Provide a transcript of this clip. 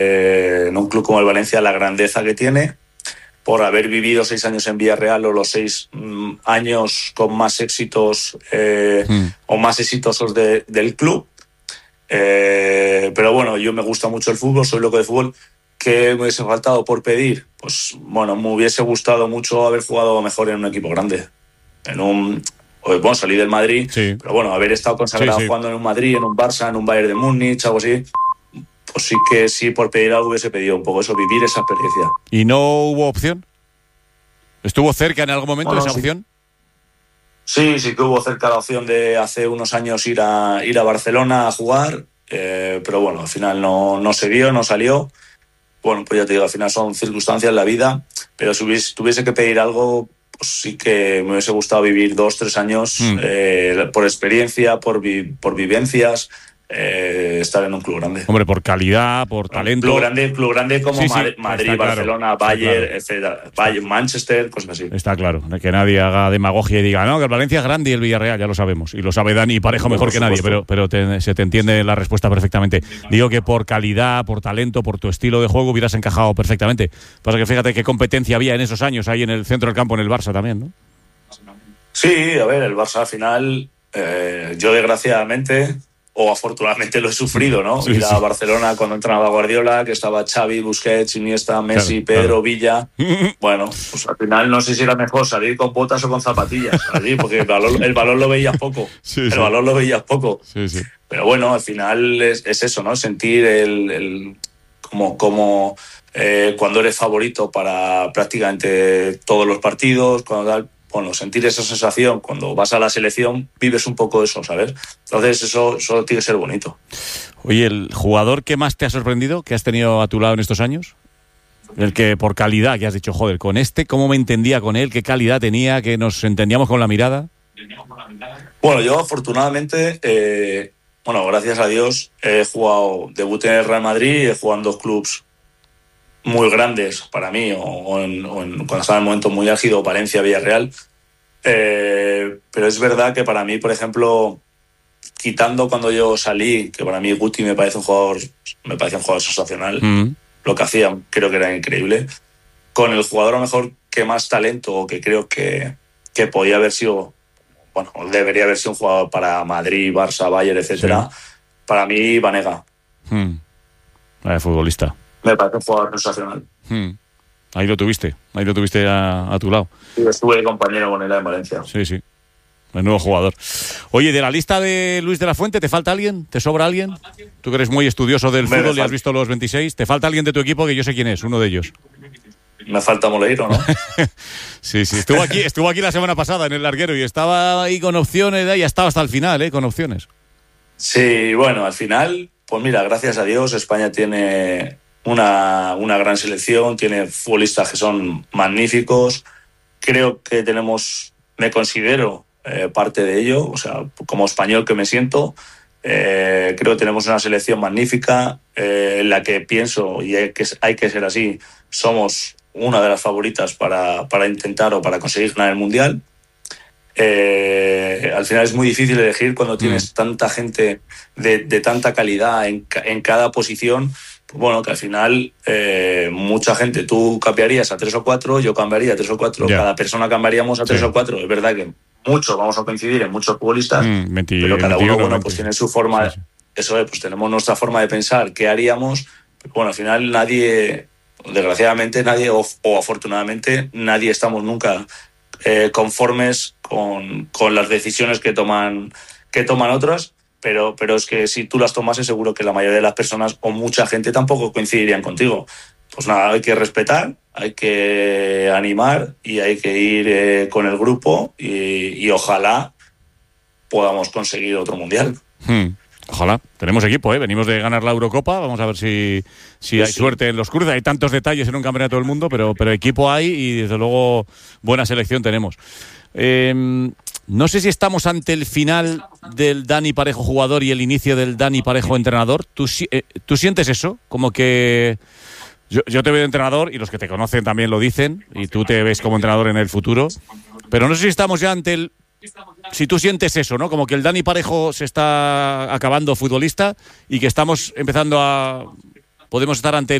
en un club como el Valencia la grandeza que tiene, por haber vivido 6 años en Villarreal o los 6 años con más éxitos o más exitosos del club. Pero bueno, yo me gusta mucho el fútbol, soy loco de fútbol. ¿Qué me hubiese faltado por pedir? Pues bueno, me hubiese gustado mucho haber jugado mejor en un equipo grande. Bueno, salí del Madrid, sí, pero bueno, haber estado consagrado jugando en un Madrid, en un Barça, en un Bayern de Múnich, algo así, pues sí que sí, por pedir algo hubiese pedido un poco eso, vivir esa experiencia. ¿Y no hubo opción? ¿Estuvo cerca en algún momento esa opción? Sí que hubo cerca la opción de hace unos años ir a Barcelona a jugar, pero bueno, al final no se dio, no salió. Bueno, pues ya te digo, al final son circunstancias en la vida, pero si tuviese que pedir algo, pues sí que me hubiese gustado vivir 2-3 años por experiencia, por vivencias, estar en un club grande. Hombre, por calidad, por talento. Club grande como Madrid, Barcelona, claro, Bayern, etcétera, Bayern, Manchester, cosas así. Está claro, que nadie haga demagogia y diga, no, que el Valencia es grande y el Villarreal, ya lo sabemos. Y lo sabe Dani Parejo mejor que nadie, pero se te entiende la respuesta perfectamente. Digo que por calidad, por talento, por tu estilo de juego hubieras encajado perfectamente. Pasa que fíjate qué competencia había en esos años ahí en el centro del campo, en el Barça también, ¿no? Sí, a ver, el Barça al final, yo desgraciadamente, o afortunadamente lo he sufrido, ¿no? Ir a Barcelona cuando entrenaba Guardiola, que estaba Xavi, Busquets, Iniesta, Messi, Pedro, Villa. Bueno, pues al final no sé si era mejor salir con botas o con zapatillas, allí, porque el balón lo veías poco. Balón lo veías poco. Sí. Pero bueno, al final es eso, ¿no? Sentir como cuando eres favorito para prácticamente todos los partidos, bueno, sentir esa sensación cuando vas a la selección, vives un poco eso, ¿sabes? Entonces eso tiene que ser bonito. Oye, ¿el jugador que más te ha sorprendido, que has tenido a tu lado en estos años? El que por calidad, que has dicho, joder, con este, ¿cómo me entendía con él? ¿Qué calidad tenía? ¿Que nos entendíamos con la mirada? Bueno, yo afortunadamente, gracias a Dios, he jugado, debuté en el Real Madrid, he jugado en 2 clubs muy grandes para mí, cuando estaba en el momento muy álgido, Valencia, Villarreal. Pero es verdad que para mí, por ejemplo, quitando cuando yo salí, que para mí Guti me parece un jugador sensacional, lo que hacía creo que era increíble, con el jugador a lo mejor que más talento, o que creo que podía haber sido, bueno, debería haber sido un jugador para Madrid, Barça, Bayern, etcétera, para mí Vanega. Futbolista. Me parece un jugador sensacional. Ahí lo tuviste a tu lado. Sí, estuve de compañero con él en Valencia. Sí. El nuevo jugador. Oye, de la lista de Luis de la Fuente, ¿te falta alguien? ¿Te sobra alguien? Tú que eres muy estudioso del fútbol y has visto los 26. ¿Te falta alguien de tu equipo que yo sé quién es, uno de ellos? Me falta Moleiro, ¿no? Sí. Estuvo aquí la semana pasada en el larguero y estaba ahí con opciones, ya estaba hasta el final, con opciones. Sí, bueno, al final, pues mira, gracias a Dios, España tiene una gran selección, tiene futbolistas que son magníficos. Creo que me considero parte de ello, o sea, como español que me siento, creo que tenemos una selección magnífica, en la que pienso, y hay que ser así, somos una de las favoritas para intentar o para conseguir ganar el Mundial. Al final es muy difícil elegir cuando tienes tanta gente de tanta calidad en cada posición. Bueno, que al final mucha gente, tú cambiarías a 3 o 4, yo cambiaría a 3 o 4, cada persona cambiaríamos a 3 o 4. Es verdad que muchos vamos a coincidir en muchos futbolistas, pero cada uno pues tiene su forma. Sí. Eso es, pues tenemos nuestra forma de pensar, qué haríamos. Bueno, al final nadie, desgraciadamente nadie, o afortunadamente nadie estamos nunca conformes con las decisiones que toman otras. Pero es que si tú las tomases, seguro que la mayoría de las personas o mucha gente tampoco coincidirían contigo. Pues nada, hay que respetar, hay que animar y hay que ir con el grupo y ojalá podamos conseguir otro mundial. Ojalá. Tenemos equipo, venimos de ganar la Eurocopa, vamos a ver si hay suerte en los cruces. Hay tantos detalles en un campeonato del mundo, pero equipo hay y desde luego buena selección tenemos. No sé si estamos ante el final del Dani Parejo jugador y el inicio del Dani Parejo entrenador. ¿Tú sientes eso? Como que yo te veo de entrenador y los que te conocen también lo dicen y tú te ves como entrenador en el futuro. Pero no sé si estamos ya ante si tú sientes eso, ¿no? Como que el Dani Parejo se está acabando futbolista y que estamos empezando a podemos estar ante